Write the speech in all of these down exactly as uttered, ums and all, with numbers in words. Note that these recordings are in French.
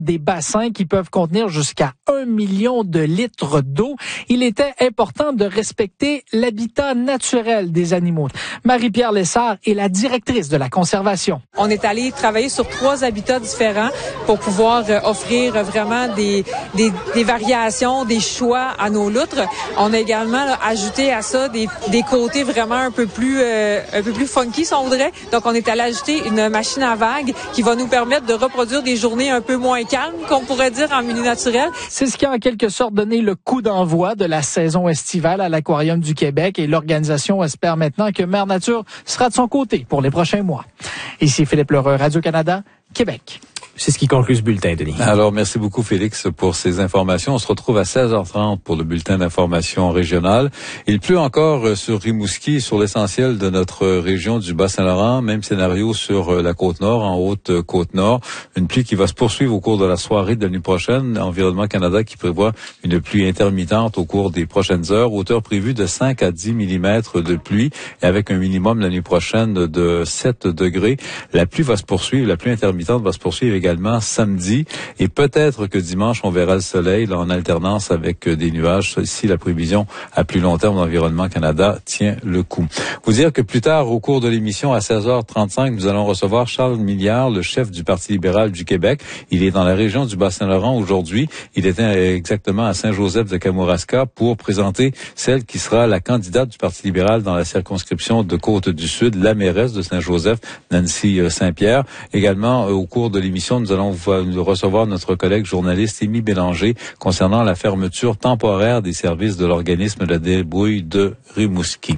des bassins qui peuvent contenir jusqu'à un million de litres d'eau. Il était important de respecter l'habitat naturel des animaux. Marie-Pierre Lessard est la directrice de la conservation. On est allé travailler sur trois habitats différents pour pouvoir euh, offrir vraiment des, des, des variations, des choix à nos loutres. On a également là, ajouté à ça des, des côtés vraiment un peu plus euh, un peu plus funky, si on voudrait. Donc, on est allé ajouter une machine à vagues qui va nous permettre de reproduire des journées un peu moins calmes, qu'on pourrait dire en milieu naturel. C'est ce qui a en quelque sorte donné le coup d'envoi de la saison estivale à l'Aquarium du Québec et l'organisation espère maintenant que Mère Nature sera de son côté pour les prochains mois. Ici Philippe Lheureux, Radio-Canada, Québec. C'est ce qui conclut ce bulletin, Denis. Alors, merci beaucoup, Félix, pour ces informations. On se retrouve à seize heures trente pour le bulletin d'information régional. Il pleut encore sur Rimouski, sur l'essentiel de notre région du Bas-Saint-Laurent. Même scénario sur la Côte-Nord, en Haute-Côte-Nord. Une pluie qui va se poursuivre au cours de la soirée de la nuit prochaine. Environnement Canada qui prévoit une pluie intermittente au cours des prochaines heures. Hauteur prévue de cinq à dix millimètres de pluie et avec un minimum la nuit prochaine de sept degrés. La pluie va se poursuivre, la pluie intermittente va se poursuivre également samedi et peut-être que dimanche on verra le soleil là, en alternance avec des nuages si la prévision à plus long terme d'Environnement Canada tient le coup. Vous dire que plus tard au cours de l'émission à seize heures trente-cinq nous allons recevoir Charles Milliard, le chef du Parti libéral du Québec. Il est dans la région du Bas-Saint-Laurent aujourd'hui. Il était exactement à Saint-Joseph de Kamouraska pour présenter celle qui sera la candidate du Parti libéral dans la circonscription de Côte-du-Sud, la mairesse de Saint-Joseph, Nancy Saint-Pierre. Également au cours de l'émission nous allons recevoir notre collègue journaliste Émy Bélanger concernant la fermeture temporaire des services de l'organisme de la débrouille de Rimouski.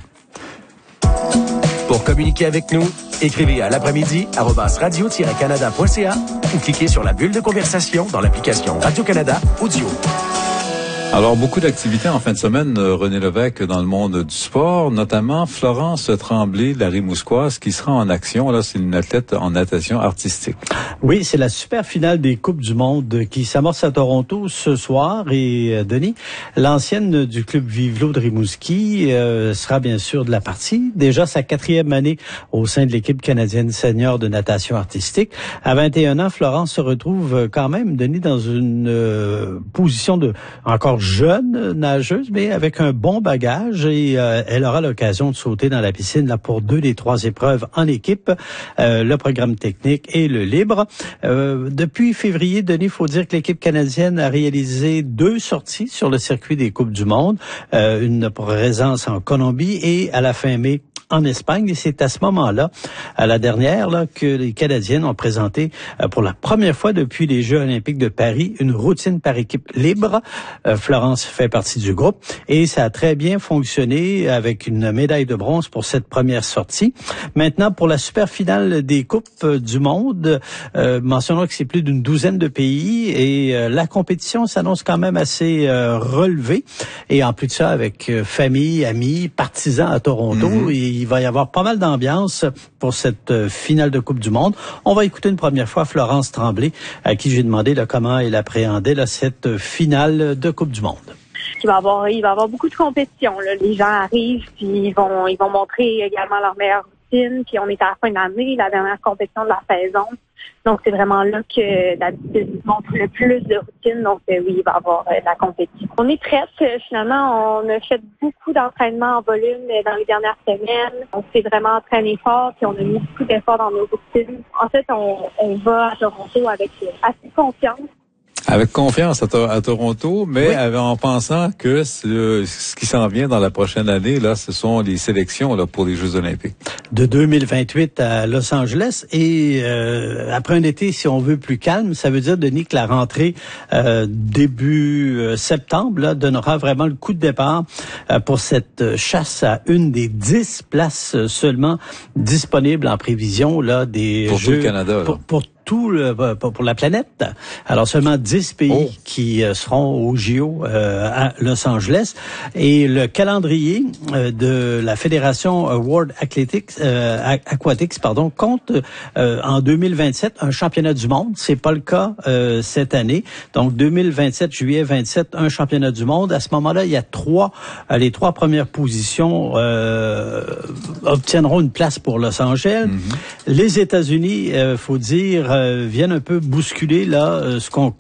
Pour communiquer avec nous, écrivez à l'après-midi arobase radio tiret canada point c a ou cliquez sur la bulle de conversation dans l'application Radio-Canada Audio. Alors, beaucoup d'activités en fin de semaine, René Lévesque, dans le monde du sport, notamment Florence Tremblay, la Rimousquoise, qui sera en action. Là, c'est une athlète en natation artistique. Oui, c'est la super finale des Coupes du Monde qui s'amorce à Toronto ce soir. Et euh, Denis, l'ancienne du club Vive-L'Eau de Rimouski euh, sera bien sûr de la partie. Déjà sa quatrième année au sein de l'équipe canadienne senior de natation artistique. À vingt et un ans, Florence se retrouve quand même, Denis, dans une euh, position de encore jeune nageuse, mais avec un bon bagage et euh, elle aura l'occasion de sauter dans la piscine là pour deux des trois épreuves en équipe, euh, le programme technique et le libre. Euh, depuis février, Denis, il faut dire que l'équipe canadienne a réalisé deux sorties sur le circuit des Coupes du Monde, euh, une présence en Colombie et à la fin mai en Espagne. Et c'est à ce moment-là, à la dernière, là, que les Canadiennes ont présenté euh, pour la première fois depuis les Jeux olympiques de Paris une routine par équipe libre. Euh, Florence fait partie du groupe et ça a très bien fonctionné avec une médaille de bronze pour cette première sortie. Maintenant, pour la super finale des Coupes euh, du Monde, euh, mentionnons que c'est plus d'une douzaine de pays et euh, la compétition s'annonce quand même assez euh, relevée. Et en plus de ça, avec euh, famille, amis, partisans à Toronto, mm-hmm. et il va y avoir pas mal d'ambiance pour cette euh, finale de Coupe du Monde. On va écouter une première fois Florence Tremblay, à qui j'ai demandé là, comment elle appréhendait là, cette finale de Coupe du Monde. Il va y avoir, il va y avoir beaucoup de compétition. Là. Les gens arrivent, puis ils vont, ils vont montrer également leur meilleure routine. Puis on est à la fin de l'année, la dernière compétition de la saison. Donc c'est vraiment là que d'habitude montre le plus de routine. Donc euh, oui, il va y avoir euh, la compétition. On est prête. Euh, finalement, on a fait beaucoup d'entraînement en volume euh, dans les dernières semaines. On s'est vraiment entraîné fort, puis on a mis beaucoup d'efforts dans nos routines. En fait, on, on va à Toronto avec euh, assez de confiance. Avec confiance à, to- à Toronto, mais oui. en pensant que ce, ce qui s'en vient dans la prochaine année, là, ce sont les sélections là pour les Jeux olympiques. De deux mille vingt-huit à Los Angeles. Et euh, après un été, si on veut, plus calme, ça veut dire, Denis, que la rentrée euh, début euh, septembre là, donnera vraiment le coup de départ euh, pour cette chasse à une des dix places seulement disponibles en prévision là des pour Jeux. Tout le Canada. Pour, pour tout le, pour la planète. Alors seulement dix pays oh. qui euh, seront au J O euh, à Los Angeles. Et le calendrier euh, de la Fédération World Athletics, euh, Aquatics, pardon, compte euh, en deux mille vingt-sept un championnat du monde. C'est pas le cas euh, cette année. Donc deux mille vingt-sept, juillet vingt-sept, un championnat du monde. À ce moment-là, il y a trois, euh, les trois premières positions euh, obtiendront une place pour Los Angeles. Mm-hmm. Les États-Unis, euh, faut dire, euh, viennent un peu bousculer là euh, ce qu'on